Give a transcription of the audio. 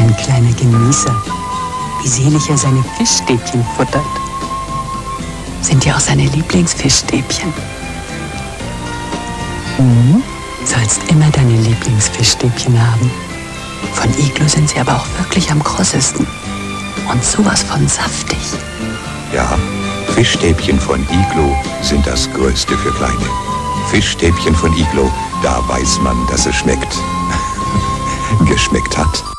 ein kleiner Genießer. Wie selig er seine Fischstäbchen futtert. Sind ja auch seine Lieblingsfischstäbchen. Sollst immer deine Lieblingsfischstäbchen haben. Von Iglo sind sie aber auch wirklich am krossesten. Und sowas von saftig. Ja, Fischstäbchen von Iglo sind das Größte für Kleine. Fischstäbchen von Iglo, da weiß man, dass es schmeckt. Geschmeckt hat.